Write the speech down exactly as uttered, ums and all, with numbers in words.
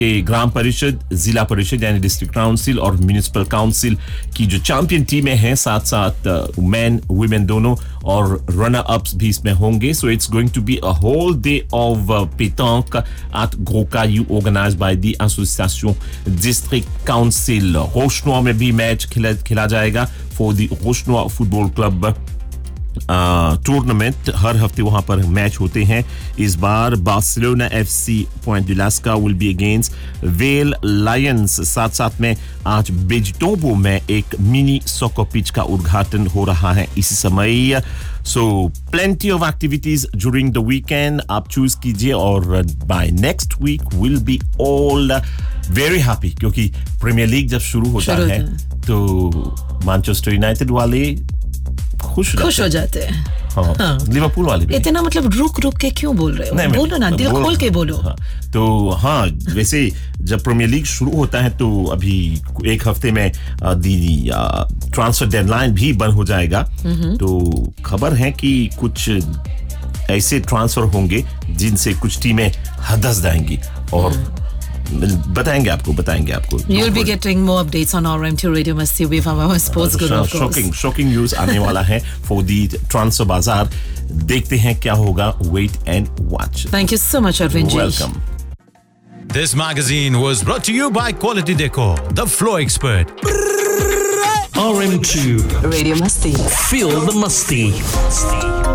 के ग्राम परिषद, जिला परिषद यानी डिस्ट्रिक्ट काउंसिल और म्युनिसिपल काउंसिल की जो चैंपियन टीमें हैं, साथ साथ मैन वुमेन दोनों और रनर अप्स भी इसमें होंगे. So it's going to be a whole day of pétanque at Gros Caillou organized by the Association District Council. रोशनोआ में भी मैच खेला खेला जाएगा for the रोशनोआ football club tournament. हर हफ्ते वहां पर मैच होते हैं. इस बार Barcelona FC point do लास्का will be against well Lions. साथ साथ में आज बेजटोबो में एक मिनी सॉकर पिच का उद्घाटन हो रहा है इसी समय. सो plenty of activities during the weekend. आप चूज कीजिए और bye next week will be all very happy क्योंकि प्रीमियर लीग जब शुरू होता शुरू है तो मैनचेस्टर यूनाइटेड वाले खुश खुश हो जाते हैं. हाँ, हाँ. लिवरपूल वाले भी. इतना मतलब रुक रुक के क्यों बोल रहे हो? नहीं, बोलो ना, दिल बोल- खोल के बोलो. हाँ, तो हाँ, वैसे जब प्रीमियर लीग शुरू होता है तो अभी एक हफ्ते में अ, दी ट्रांसफर डेडलाइन भी बंद हो जाएगा. तो खबर है कि कुछ ऐसे ट्रांसफर होंगे जिनसे कुछ टीमें हदस जाएंगी और बताएंगे आपको बताएंगे आपको. You'll be getting more updates on R M T Radio Masti with our sports guru, of course. Shocking shocking news आने वाला है फॉर दी ट्रांसफर बाजार. देखते हैं क्या होगा. Wait and watch. Thank you so much, Arvind ji. Welcome. This magazine was brought to you by Quality Decor, the floor expert. R M two. Radio Masti. Feel the musty.